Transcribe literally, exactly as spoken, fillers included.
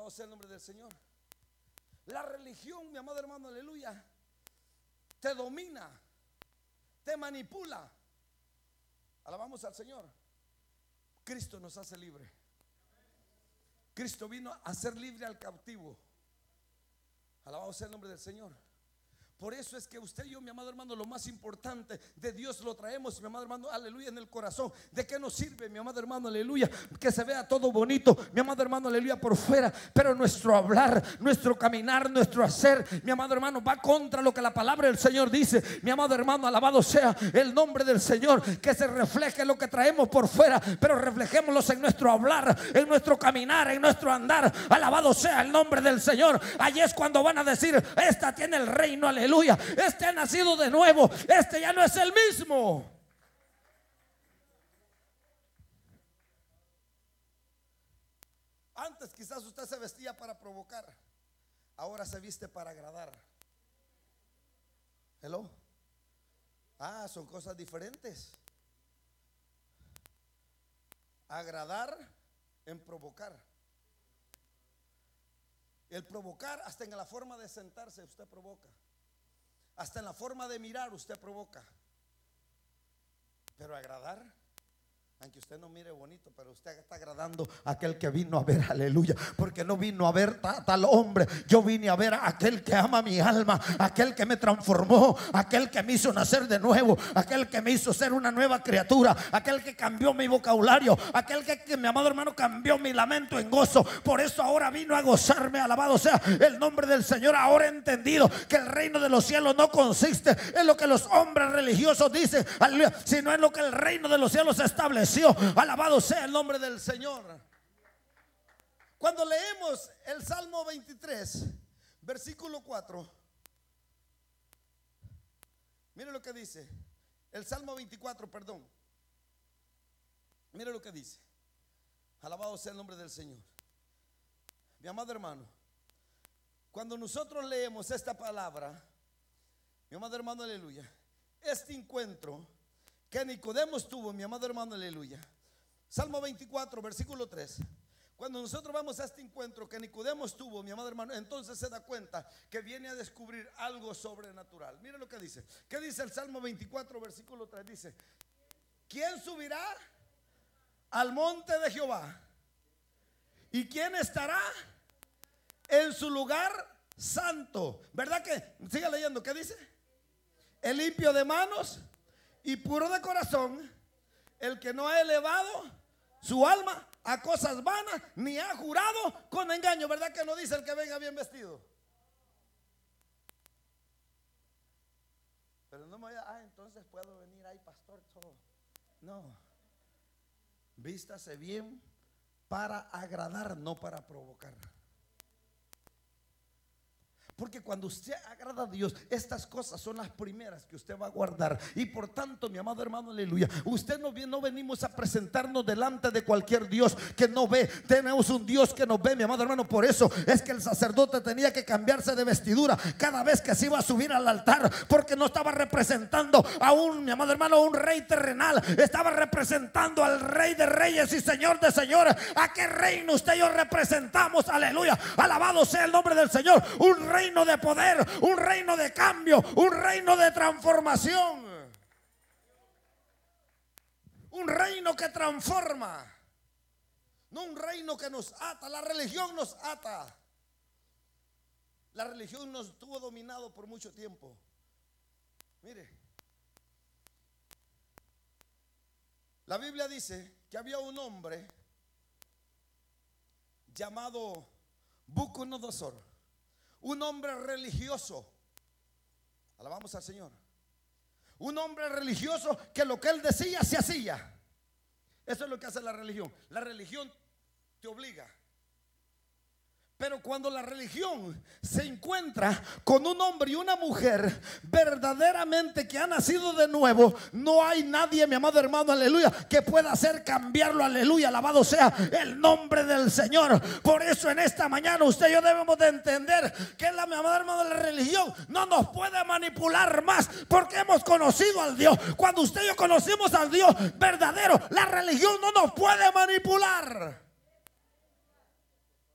Alabado sea el nombre del Señor. La religión, mi amado hermano, aleluya, te domina, te manipula. Alabamos al Señor. Cristo nos hace libre. Cristo vino a hacer libre al cautivo. Alabado sea el nombre del Señor. Por eso es que usted y yo, mi amado hermano, lo más importante de Dios lo traemos, mi amado hermano, aleluya, en el corazón. ¿De qué nos sirve, mi amado hermano, aleluya? Que se vea todo bonito, mi amado hermano, aleluya, por fuera, pero nuestro hablar, nuestro caminar, nuestro hacer, mi amado hermano, va contra lo que la palabra del Señor dice. Mi amado hermano, alabado sea el nombre del Señor. Que se refleje lo que traemos por fuera, pero reflejémoslo en nuestro hablar, en nuestro caminar, en nuestro andar. Alabado sea el nombre del Señor. Allí es cuando van a decir: esta tiene el reino, aleluya. Aleluya, este ha nacido de nuevo, este ya no es el mismo. Antes quizás usted se vestía para provocar, ahora se viste para agradar. Hello. Ah, son cosas diferentes. Agradar en provocar. El provocar, hasta en la forma de sentarse usted provoca. Hasta en la forma de mirar usted provoca. Pero agradar, aunque usted no mire bonito, pero usted está agradando a aquel que vino a ver, aleluya. Porque no vino a ver ta, tal hombre. Yo vine a ver a aquel que ama mi alma, aquel que me transformó, aquel que me hizo nacer de nuevo, aquel que me hizo ser una nueva criatura, aquel que cambió mi vocabulario, aquel que, que mi amado hermano, cambió mi lamento en gozo. Por eso ahora vino a gozarme. Alabado sea el nombre del Señor. Ahora he entendido que el reino de los cielos no consiste en lo que los hombres religiosos dicen, aleluya, sino en lo que el reino de los cielos establece. Alabado sea el nombre del Señor. Cuando leemos el Salmo veintitrés, versículo cuatro, mire lo que dice. El Salmo veinticuatro, perdón. Mire lo que dice. Alabado sea el nombre del Señor. Mi amado hermano, cuando nosotros leemos esta palabra, mi amado hermano, aleluya, este encuentro que Nicodemos tuvo, mi amado hermano, aleluya. Salmo veinticuatro, versículo tres. Cuando nosotros vamos a este encuentro que Nicodemos tuvo, mi amado hermano, entonces se da cuenta que viene a descubrir algo sobrenatural. Mire lo que dice. ¿Qué dice el Salmo veinticuatro, versículo tres? Dice: ¿quién subirá al monte de Jehová? ¿Y quién estará en su lugar santo? ¿Verdad que? Siga leyendo. ¿Qué dice? El limpio de manos y puro de corazón, el que no ha elevado su alma a cosas vanas, ni ha jurado con engaño. ¿Verdad que no dice el que venga bien vestido? Pero no me voy a, ah, entonces puedo venir ahí, pastor, todo. No. Vístase bien para agradar, no para provocar. Porque cuando usted agrada a Dios, estas cosas son las primeras que usted va a guardar. Y por tanto, mi amado hermano, aleluya, usted no, no venimos a presentarnos delante de cualquier Dios que no ve. Tenemos un Dios que nos ve, mi amado hermano. Por eso es que el sacerdote tenía que cambiarse de vestidura cada vez que se iba a subir al altar, porque no estaba representando a un, mi amado hermano, un rey terrenal. Estaba representando al Rey de reyes y Señor de señores. ¿A qué reino usted y yo representamos? Aleluya, alabado sea el nombre del Señor. Un rey reino de poder, un reino de cambio, un reino de transformación, un reino que transforma, no un reino que nos ata. La religión nos ata. La religión nos estuvo dominado por mucho tiempo. Mire, la Biblia dice que había un hombre llamado Nabucodonosor, un hombre religioso. Alabamos al Señor. Un hombre religioso que lo que él decía se hacía. Eso es lo que hace la religión. La religión te obliga. Pero cuando la religión se encuentra con un hombre y una mujer verdaderamente que ha nacido de nuevo, no hay nadie, mi amado hermano, aleluya, que pueda hacer cambiarlo, aleluya, alabado sea el nombre del Señor. Por eso en esta mañana usted y yo debemos de entender que la, mi amado hermano, la religión no nos puede manipular más, porque hemos conocido al Dios. Cuando usted y yo conocimos al Dios verdadero, la religión no nos puede manipular.